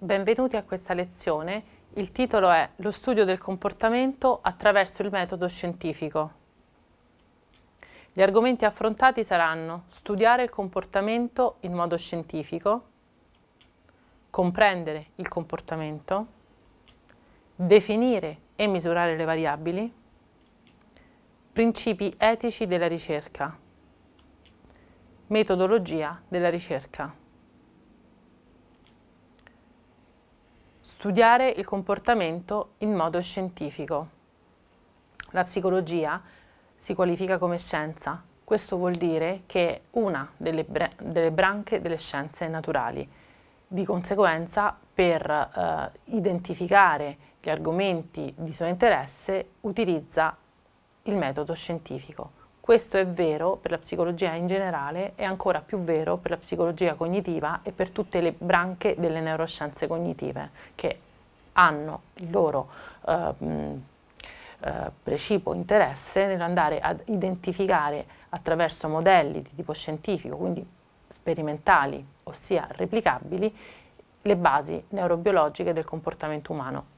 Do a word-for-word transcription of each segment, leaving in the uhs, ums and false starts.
Benvenuti a questa lezione. Il titolo è Lo studio del comportamento attraverso il metodo scientifico. Gli argomenti affrontati saranno studiare il comportamento in modo scientifico, comprendere il comportamento, definire e misurare le variabili, principi etici della ricerca, metodologia della ricerca. Studiare il comportamento in modo scientifico. La psicologia si qualifica come scienza. Questo vuol dire che è una delle, bra- delle branche delle scienze naturali. Di conseguenza, per eh, identificare gli argomenti di suo interesse, utilizza il metodo scientifico. Questo è vero per la psicologia in generale e ancora più vero per la psicologia cognitiva e per tutte le branche delle neuroscienze cognitive che hanno il loro eh, mh, eh, precipuo interesse nell'andare ad identificare attraverso modelli di tipo scientifico, quindi sperimentali, ossia replicabili, le basi neurobiologiche del comportamento umano.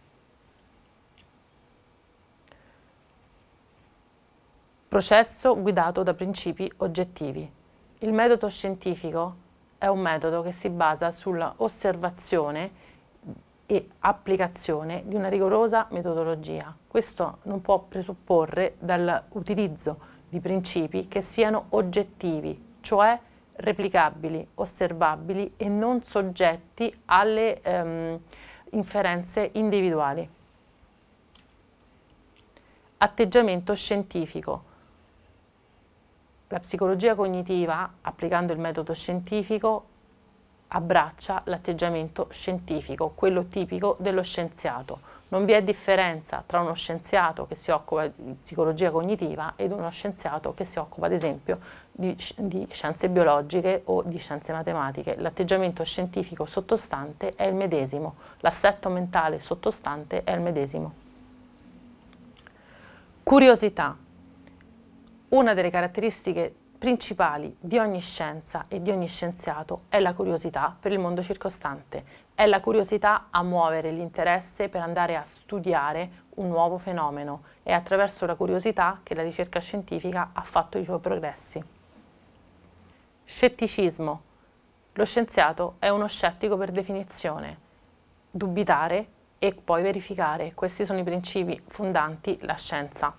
Processo guidato da principi oggettivi. Il metodo scientifico è un metodo che si basa sulla osservazione e applicazione di una rigorosa metodologia. Questo non può presupporre dall'utilizzo di principi che siano oggettivi, cioè replicabili, osservabili e non soggetti alle ehm, inferenze individuali. Atteggiamento scientifico. La psicologia cognitiva, applicando il metodo scientifico, abbraccia l'atteggiamento scientifico, quello tipico dello scienziato. Non vi è differenza tra uno scienziato che si occupa di psicologia cognitiva ed uno scienziato che si occupa, ad esempio, di, di scienze biologiche o di scienze matematiche. L'atteggiamento scientifico sottostante è il medesimo, l'assetto mentale sottostante è il medesimo. Curiosità. Una delle caratteristiche principali di ogni scienza e di ogni scienziato è la curiosità per il mondo circostante, è la curiosità a muovere l'interesse per andare a studiare un nuovo fenomeno. È attraverso la curiosità che la ricerca scientifica ha fatto i suoi progressi. Scetticismo. Lo scienziato è uno scettico per definizione. Dubitare e poi verificare, questi sono i principi fondanti la scienza.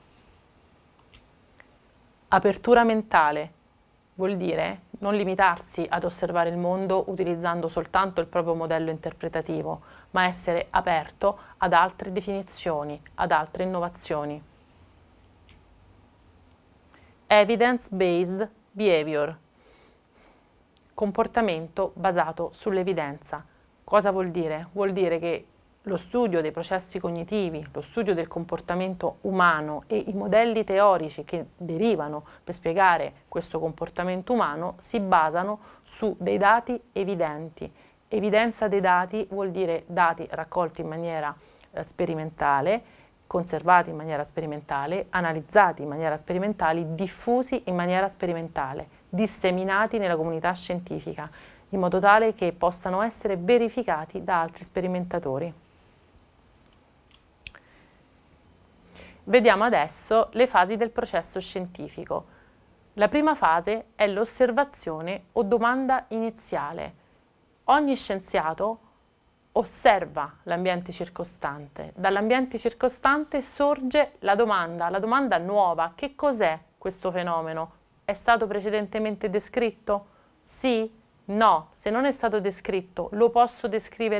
Apertura mentale vuol dire non limitarsi ad osservare il mondo utilizzando soltanto il proprio modello interpretativo, ma essere aperto ad altre definizioni, ad altre innovazioni. Evidence-based behavior. Comportamento basato sull'evidenza. Cosa vuol dire? Vuol dire che lo studio dei processi cognitivi, lo studio del comportamento umano e i modelli teorici che derivano per spiegare questo comportamento umano si basano su dei dati evidenti. Evidenza dei dati vuol dire dati raccolti in maniera eh, sperimentale, conservati in maniera sperimentale, analizzati in maniera sperimentale, diffusi in maniera sperimentale, disseminati nella comunità scientifica, in modo tale che possano essere verificati da altri sperimentatori. Vediamo adesso le fasi del processo scientifico. La prima fase è l'osservazione o domanda iniziale. Ogni scienziato osserva l'ambiente circostante. Dall'ambiente circostante sorge la domanda, la domanda nuova: che cos'è questo fenomeno? È stato precedentemente descritto? Sì? No? Se non è stato descritto, lo posso descrivere